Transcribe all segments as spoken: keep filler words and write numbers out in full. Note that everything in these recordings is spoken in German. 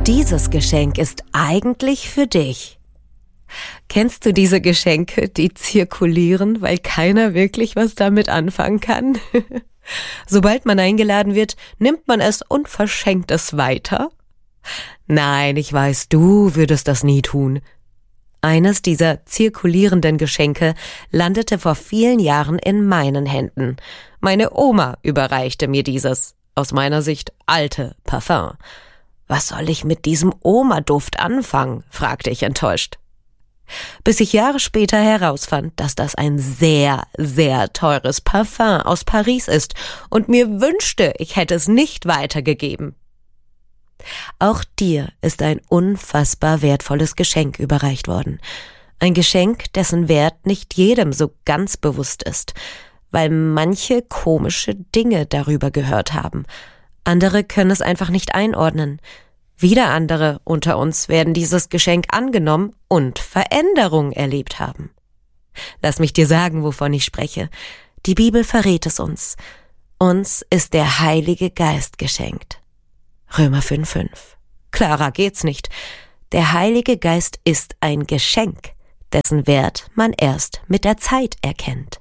Dieses Geschenk ist eigentlich für dich. Kennst du diese Geschenke, die zirkulieren, weil keiner wirklich was damit anfangen kann? Sobald man eingeladen wird, nimmt man es und verschenkt es weiter? Nein, ich weiß, du würdest das nie tun. Eines dieser zirkulierenden Geschenke landete vor vielen Jahren in meinen Händen. Meine Oma überreichte mir dieses, aus meiner Sicht, alte Parfum. Was soll ich mit diesem Oma-Duft anfangen? Fragte ich enttäuscht. Bis ich Jahre später herausfand, dass das ein sehr, sehr teures Parfum aus Paris ist und mir wünschte, ich hätte es nicht weitergegeben. Auch dir ist ein unfassbar wertvolles Geschenk überreicht worden. Ein Geschenk, dessen Wert nicht jedem so ganz bewusst ist, weil manche komische Dinge darüber gehört haben. Andere können es einfach nicht einordnen. Wieder andere unter uns werden dieses Geschenk angenommen und Veränderung erlebt haben. Lass mich dir sagen, wovon ich spreche. Die Bibel verrät es uns. Uns ist der Heilige Geist geschenkt. Römer fünf fünf. Klarer geht's nicht. Der Heilige Geist ist ein Geschenk, dessen Wert man erst mit der Zeit erkennt.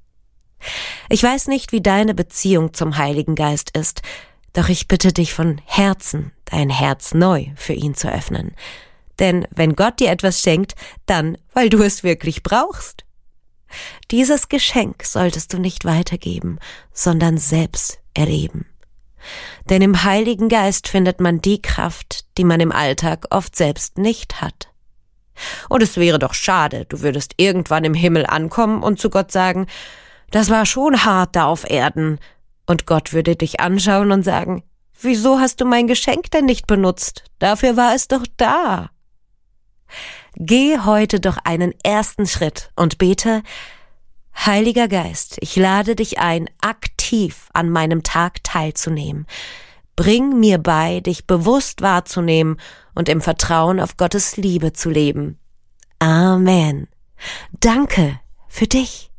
Ich weiß nicht, wie deine Beziehung zum Heiligen Geist ist, doch ich bitte dich von Herzen, dein Herz neu für ihn zu öffnen. Denn wenn Gott dir etwas schenkt, dann, weil du es wirklich brauchst. Dieses Geschenk solltest du nicht weitergeben, sondern selbst erleben. Denn im Heiligen Geist findet man die Kraft, die man im Alltag oft selbst nicht hat. Und es wäre doch schade, du würdest irgendwann im Himmel ankommen und zu Gott sagen, das war schon hart da auf Erden. Und Gott würde dich anschauen und sagen, wieso hast du mein Geschenk denn nicht benutzt? Dafür war es doch da. Geh heute doch einen ersten Schritt und bete, Heiliger Geist, ich lade dich ein, aktiv an meinem Tag teilzunehmen. Bring mir bei, dich bewusst wahrzunehmen und im Vertrauen auf Gottes Liebe zu leben. Amen. Danke für dich.